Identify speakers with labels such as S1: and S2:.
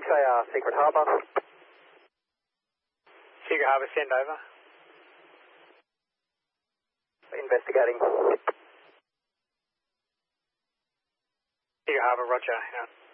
S1: Okay, Secret Harbour.
S2: Secret Harbour, send over.
S1: Investigating.
S2: Secret Harbour, roger. Yeah.